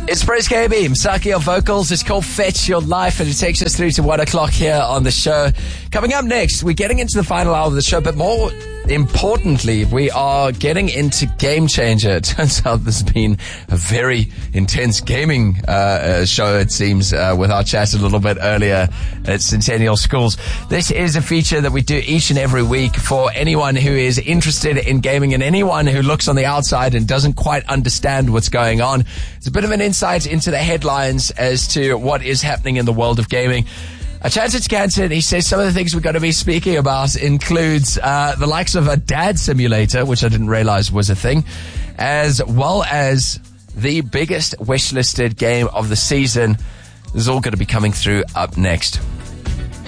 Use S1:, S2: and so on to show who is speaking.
S1: It's Press KB, Msaki of vocals. It's called Fetch Your Life, and it takes us through to 1 o'clock here on the show. Coming up next, we're getting into the final hour of the show, but more importantly, we are getting into Game Changer. It turns out this has been a very intense gaming show, it seems, with our chat a little bit earlier at Centennial Schools. This is a feature that we do each and every week for anyone who is interested in gaming and anyone who looks on the outside and doesn't quite understand what's going on. It's a bit of an insight into the headlines as to what is happening in the world of gaming. I chatted to Canton. He says some of the things we're going to be speaking about includes the likes of a dad simulator, which I didn't realize was a thing, as well as the biggest wish-listed game of the season. This is all going to be coming through up next.